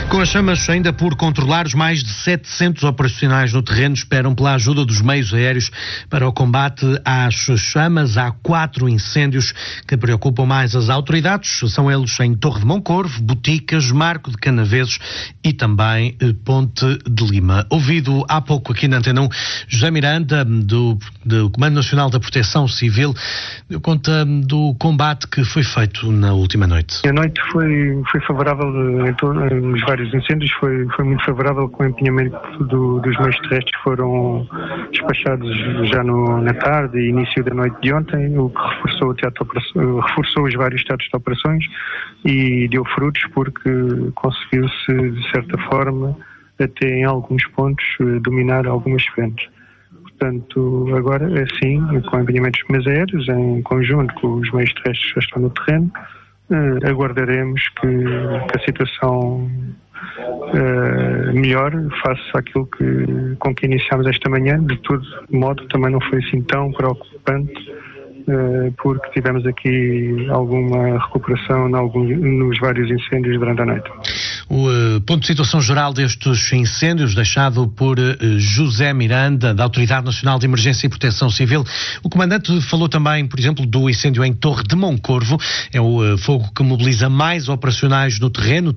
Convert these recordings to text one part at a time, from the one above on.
Com as chamas ainda por controlar, os mais de 700 operacionais no terreno esperam pela ajuda dos meios aéreos para o combate às chamas. Há 4 incêndios que preocupam mais as autoridades. São eles em Torre de Moncorvo, Boticas, Marco de Canaveses e também Ponte de Lima. Ouvido há pouco aqui na Antena 1, José Miranda, do Comando Nacional da Proteção Civil, deu conta do combate que foi feito na última noite. A noite foi favorável nos vários incêndios, foi muito favorável, com o empenhamento dos meios terrestres que foram despachados já na tarde e início da noite de ontem, o que reforçou os vários teatros de operações e deu frutos, porque conseguiu-se, de certa forma, até em alguns pontos, dominar algumas frentes. Portanto, agora, sim, com o empenhamento dos meios aéreos, em conjunto com os meios terrestres que já estão no terreno, aguardaremos que a situação melhore face àquilo com que iniciámos esta manhã. De todo modo, também não foi assim tão preocupante, porque tivemos aqui alguma recuperação nos vários incêndios durante a noite. O ponto de situação geral destes incêndios, deixado por José Miranda, da Autoridade Nacional de Emergência e Proteção Civil. O comandante falou também, por exemplo, do incêndio em Torre de Moncorvo. É o fogo que mobiliza mais operacionais no terreno,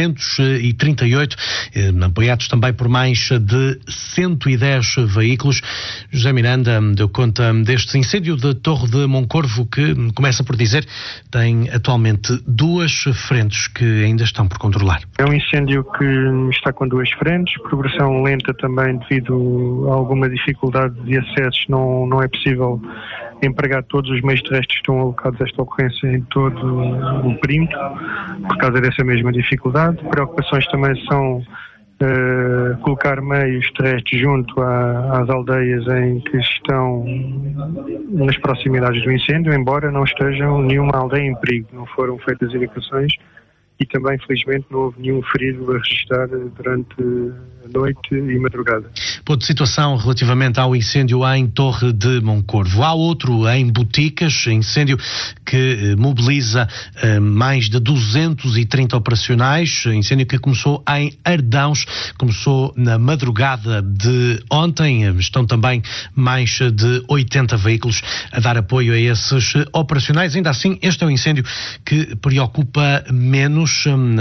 338, apoiados também por mais de 110 veículos. José Miranda deu conta deste incêndio de Torre de Moncorvo, que, começa por dizer, tem atualmente 2 frentes que ainda estão por controlar. É um incêndio que está com 2 frentes, progressão lenta também devido a alguma dificuldade de acessos. Não é possível empregar todos os meios terrestres que estão alocados a esta ocorrência em todo o perímetro, por causa dessa mesma dificuldade. Preocupações também são colocar meios terrestres junto às aldeias em que estão nas proximidades do incêndio, embora não estejam nenhuma aldeia em perigo, não foram feitas evacuações. E também, felizmente, não houve nenhum ferido a registrar durante a noite e madrugada. Ponto de situação relativamente ao incêndio em Torre de Moncorvo. Há outro em Boticas, incêndio que mobiliza mais de 230 operacionais, incêndio que começou em Ardãos, começou na madrugada de ontem. Estão também mais de 80 veículos a dar apoio a esses operacionais. Ainda assim, este é um incêndio que preocupa menos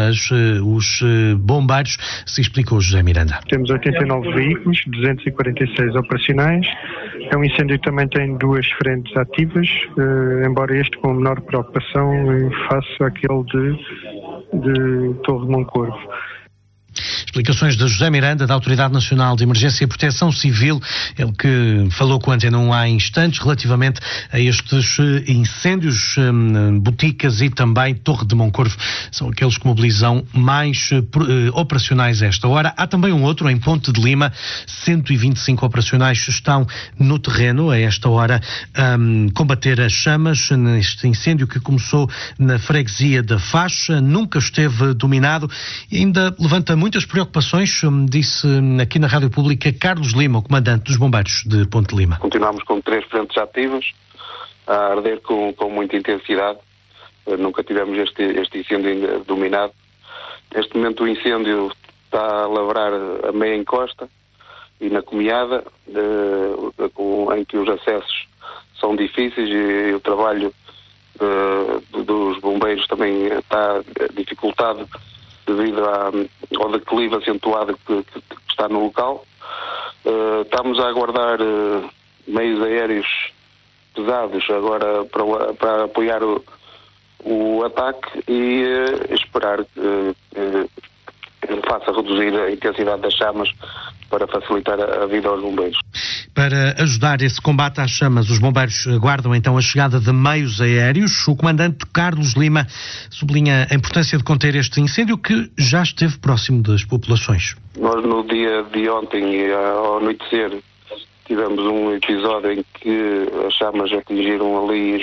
os bombeiros, se explicou José Miranda. Temos 89 veículos, 246 operacionais. É um incêndio que também tem 2 frentes ativas, embora este com menor preocupação face àquele de Torre de Moncorvo. Explicações de José Miranda, da Autoridade Nacional de Emergência e Proteção Civil, ele que falou com a Antena 1 há instantes relativamente a estes incêndios. Boticas e também Torre de Moncorvo são aqueles que mobilizam mais operacionais a esta hora. Há também um outro em Ponte de Lima, 125 operacionais estão no terreno a esta hora combater as chamas neste incêndio que começou na freguesia da Faixa, nunca esteve dominado e ainda levanta muitas preocupações, disse aqui na Rádio Pública Carlos Lima, o comandante dos bombeiros de Ponte de Lima. Continuamos com 3 frentes ativas, a arder com muita intensidade. Nunca tivemos este incêndio ainda dominado. Neste momento o incêndio está a lavrar a meia encosta e na comiada, em que os acessos são difíceis e o trabalho dos bombeiros também está dificultado devido ao declive acentuado que está no local. Estamos a aguardar meios aéreos pesados agora para apoiar o ataque e esperar que faça reduzir a intensidade das chamas para facilitar a vida aos bombeiros. Para ajudar esse combate às chamas, os bombeiros aguardam então a chegada de meios aéreos. O comandante Carlos Lima sublinha a importância de conter este incêndio que já esteve próximo das populações. Nós no dia de ontem, ao anoitecer, tivemos um episódio em que as chamas atingiram ali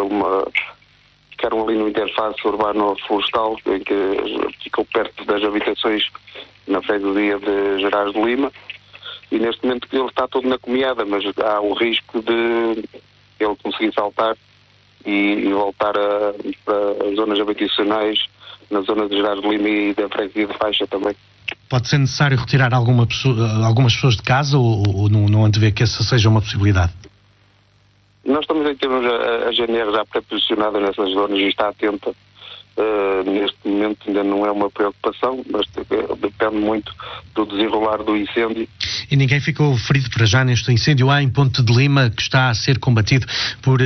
ficaram ali no interface urbano-florestal, em que ficou perto das habitações na freguesia de Gerardo de Lima. E neste momento ele está todo na comiada, mas há o risco de ele conseguir saltar e voltar para as zonas habitacionais na zona de Gerardo Lima e da freguesia de Faixa também. Pode ser necessário retirar algumas pessoas de casa ou não antevê que essa seja uma possibilidade? Nós também temos a GNR já pré-posicionada nessas zonas e está atenta. Neste momento ainda não é uma preocupação, mas depende muito do desenrolar do incêndio. E ninguém ficou ferido para já neste incêndio em Ponte de Lima, que está a ser combatido por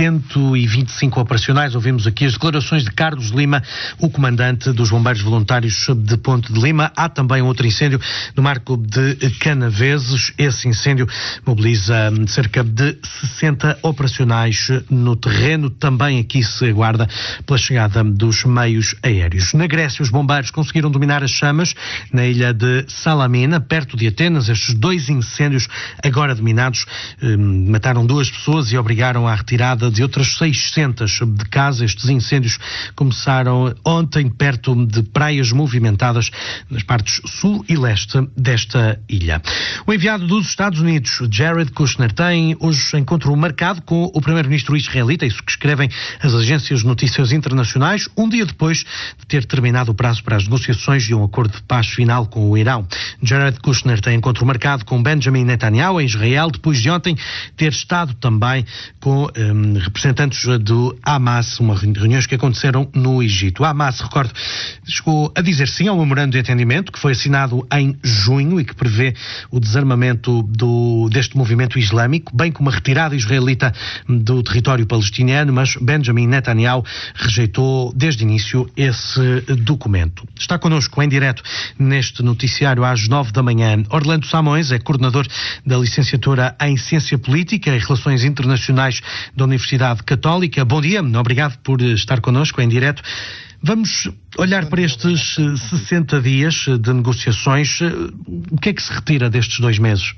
125 operacionais. Ouvimos aqui as declarações de Carlos Lima, o comandante dos Bombeiros Voluntários de Ponte de Lima. Há também outro incêndio no Marco de Canaveses. Esse incêndio mobiliza cerca de 60 operacionais no terreno. Também aqui se aguarda pela chegada dos meios aéreos. Na Grécia, os bombeiros conseguiram dominar as chamas na ilha de Salamina, perto de Atenas. Estes 2 incêndios agora dominados mataram 2 pessoas e obrigaram à retirada de outras 600 de casa. Estes incêndios começaram ontem perto de praias movimentadas nas partes sul e leste desta ilha. O enviado dos Estados Unidos, Jared Kushner, tem hoje encontro marcado com o primeiro-ministro israelita, isso que escrevem as agências de notícias internacionais, um dia depois de ter terminado o prazo para as negociações de um acordo de paz final com o Irão. Jared Kushner tem encontro marcado com Benjamin Netanyahu em Israel, depois de ontem ter estado também com representantes do Hamas, reuniões que aconteceram no Egito. O Hamas, recordo, chegou a dizer sim ao memorando de entendimento que foi assinado em junho e que prevê o desarmamento deste movimento islâmico, bem como a retirada israelita do território palestiniano, mas Benjamin Netanyahu rejeitou desde o início esse documento. Está connosco em direto neste noticiário às 9 da manhã Orlando Samões, é coordenador da licenciatura em Ciência Política e Relações Internacionais da Universidade Católica. Bom dia, obrigado por estar connosco em direto. Vamos olhar para estes 60 dias de negociações. O que é que se retira destes 2 meses?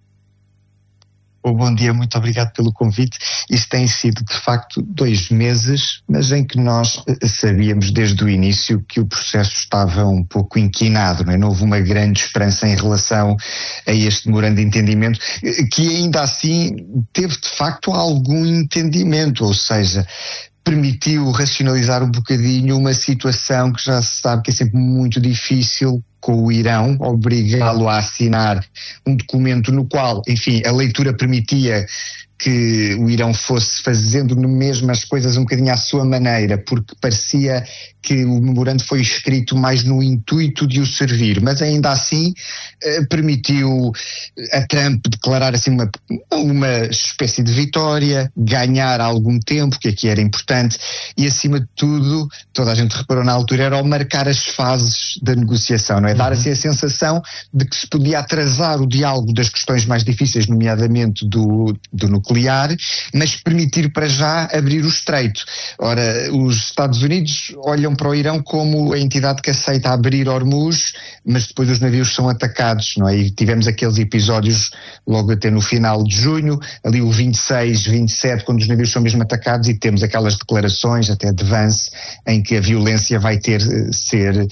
Bom dia, muito obrigado pelo convite. Isto tem sido, de facto, 2 meses, mas em que nós sabíamos desde o início que o processo estava um pouco inquinado, não é? Não houve uma grande esperança em relação a este memorando de entendimento, que ainda assim teve, de facto, algum entendimento, ou seja, permitiu racionalizar um bocadinho uma situação que já se sabe que é sempre muito difícil com o Irão, obrigá-lo a assinar um documento no qual, enfim, a leitura permitia que o Irão fosse fazendo mesmo as coisas um bocadinho à sua maneira, porque parecia que o memorando foi escrito mais no intuito de o servir, mas ainda assim permitiu a Trump declarar assim uma espécie de vitória, ganhar algum tempo, que aqui era importante, e acima de tudo, toda a gente reparou na altura, era ao marcar as fases da negociação, não é? Dar assim a sensação de que se podia atrasar o diálogo das questões mais difíceis, nomeadamente do nuclear, mas permitir para já abrir o estreito. Ora, os Estados Unidos olham para o Irão como a entidade que aceita abrir Hormuz, mas depois os navios são atacados, não é? E tivemos aqueles episódios logo até no final de junho, ali o 26, 27, quando os navios são mesmo atacados, e temos aquelas declarações, até de Vance, em que a violência vai ter ser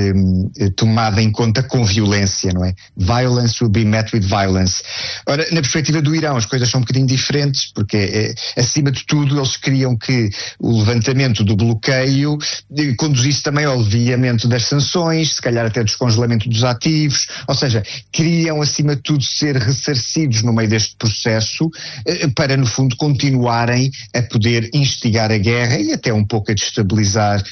tomada em conta com violência, não é? Violence will be met with violence. Ora, na perspectiva do Irão, as coisas são um bocadinho diferentes, porque acima de tudo eles queriam que o levantamento do bloqueio conduzisse também ao aliviamento das sanções, se calhar até descongelamento dos ativos, ou seja, queriam acima de tudo ser ressarcidos no meio deste processo para no fundo continuarem a poder instigar a guerra e até um pouco a destabilizar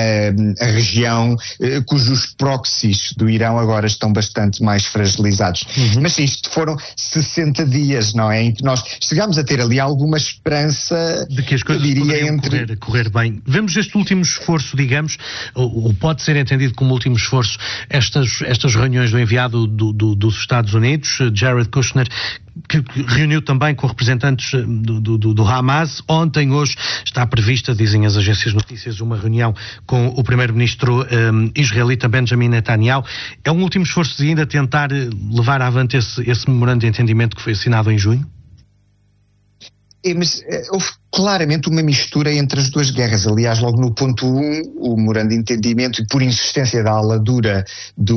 a região, cujos proxies do Irão agora estão bastante mais fragilizados. Mas sim, isto foram 60 dias, não é? Em que nós chegámos a ter ali alguma esperança de que as coisas poderiam correr bem. Vemos este último esforço, digamos, ou pode ser entendido como último esforço, estas reuniões do enviado dos Estados Unidos, Jared Kushner, que reuniu também com representantes do Hamas. Ontem, hoje, está prevista, dizem as agências de notícias, uma reunião com o primeiro-ministro israelita Benjamin Netanyahu. É um último esforço de ainda tentar levar avante esse memorando de entendimento que foi assinado em junho? Mas houve claramente uma mistura entre as duas guerras. Aliás, logo no ponto 1, o memorando de entendimento, e por insistência da ala dura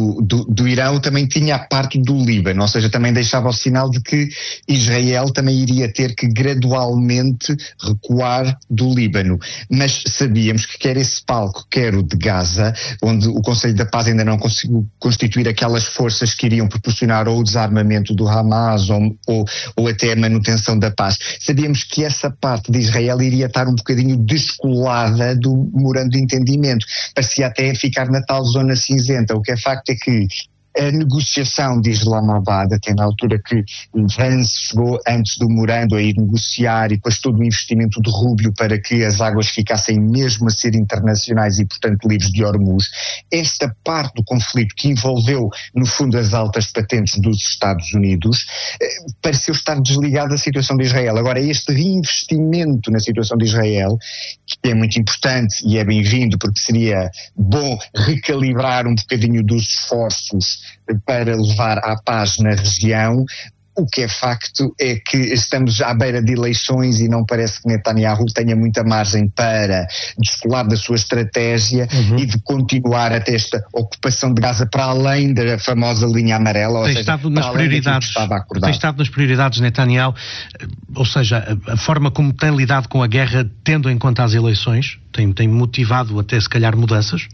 do Irão, também tinha a parte do Líbano, ou seja, também deixava o sinal de que Israel também iria ter que gradualmente recuar do Líbano. Mas sabíamos que quer esse palco, quer o de Gaza, onde o Conselho da Paz ainda não conseguiu constituir aquelas forças que iriam proporcionar ou o desarmamento do Hamas ou até a manutenção da paz. Sabíamos que essa parte de Israel iria estar um bocadinho descolada do memorando de entendimento. Parecia até ficar na tal zona cinzenta. O que é facto é que a negociação de Islamabad, até na altura que Vance chegou antes do memorando a ir negociar e depois todo o investimento de Rubio para que as águas ficassem mesmo a ser internacionais e, portanto, livres de Hormuz, esta parte do conflito que envolveu, no fundo, as altas patentes dos Estados Unidos, pareceu estar desligada da situação de Israel. Agora, este reinvestimento na situação de Israel, que é muito importante e é bem-vindo, porque seria bom recalibrar um bocadinho dos esforços para levar à paz na região. O que é facto é que estamos à beira de eleições e não parece que Netanyahu tenha muita margem para descolar da sua estratégia e de continuar até esta ocupação de Gaza para além da famosa linha amarela, tem estado nas prioridades, tem estado nas prioridades Netanyahu, ou seja, a forma como tem lidado com a guerra, tendo em conta as eleições, tem motivado até se calhar mudanças?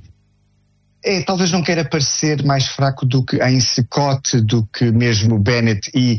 Talvez não queira parecer mais fraco do que em Scott, do que mesmo Bennett e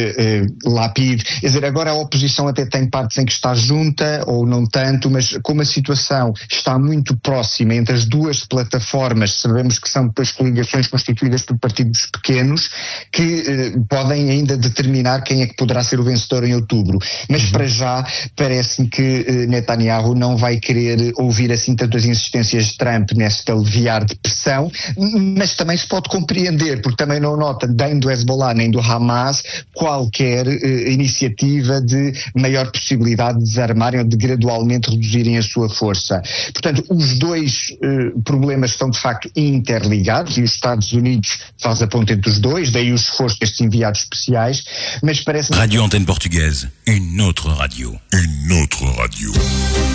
Lapid. Quer dizer, agora a oposição até tem partes em que está junta ou não tanto, mas como a situação está muito próxima entre as duas plataformas, sabemos que são depois coligações constituídas por partidos pequenos que podem ainda determinar quem é que poderá ser o vencedor em outubro. Mas para já parece-me que Netanyahu não vai querer ouvir assim tantas insistências de Trump nesta leviar de pressão, mas também se pode compreender, porque também não nota nem do Hezbollah nem do Hamas qualquer iniciativa de maior possibilidade de desarmarem ou de gradualmente reduzirem a sua força. Portanto, os dois problemas estão de facto interligados e os Estados Unidos faz a ponte entre os dois, daí o esforço destes enviados especiais, mas parece... Radio Antenne Portugaise, une autre radio.